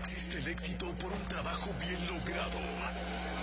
existe el éxito por un trabajo bien logrado.